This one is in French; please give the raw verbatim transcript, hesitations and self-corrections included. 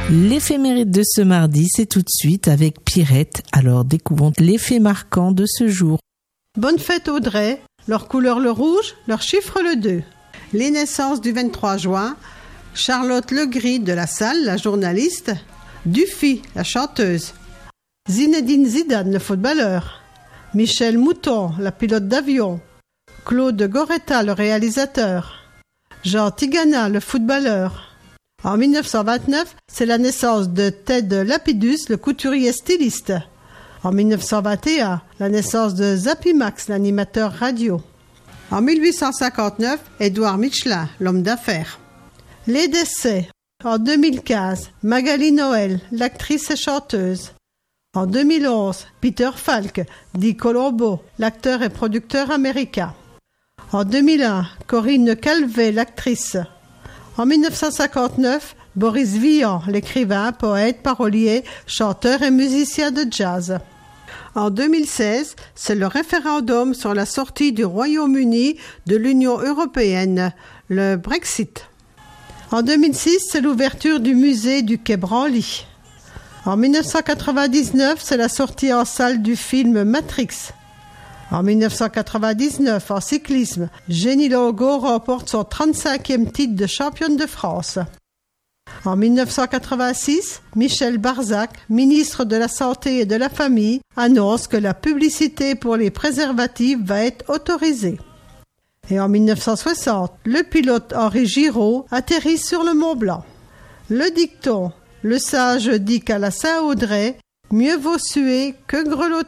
L'éphéméride de ce mardi, c'est tout de suite avec Pierrette. Alors découvrons l'effet marquant de ce jour. Bonne fête Audrey, leur couleur le rouge, leur chiffre le deux. Les naissances du vingt-trois juin, Charlotte Legris de la Salle, la journaliste, Dufy, la chanteuse, Zinedine Zidane, le footballeur, Michel Mouton, la pilote d'avion, Claude Goretta, le réalisateur, Jean Tigana, le footballeur. En dix-neuf cent vingt-neuf, c'est la naissance de Ted Lapidus, le couturier styliste. En dix-neuf cent vingt et un, la naissance de Zappy Max, l'animateur radio. En mille huit cent cinquante-neuf, Édouard Michelin, l'homme d'affaires. Les décès. En deux mille quinze, Magali Noël, l'actrice et chanteuse. En deux mille onze, Peter Falk, dit Colombo, l'acteur et producteur américain. En deux mille un, Corinne Calvet, l'actrice. En dix-neuf cent cinquante-neuf, Boris Vian, l'écrivain, poète, parolier, chanteur et musicien de jazz. En deux mille seize, c'est le référendum sur la sortie du Royaume-Uni de l'Union européenne, le Brexit. En deux mille six, c'est l'ouverture du musée du Quai Branly. En dix-neuf cent quatre-vingt-dix-neuf, c'est la sortie en salle du film Matrix. En dix-neuf cent quatre-vingt-dix-neuf, en cyclisme, Jenny Longo remporte son trente-cinquième titre de championne de France. En dix-neuf cent quatre-vingt-six, Michel Barzac, ministre de la Santé et de la Famille, annonce que la publicité pour les préservatifs va être autorisée. Et en dix-neuf cent soixante, le pilote Henri Giraud atterrit sur le Mont Blanc. Le dicton « Le sage dit qu'à la Saint-Audrey, mieux vaut suer que grelotter ».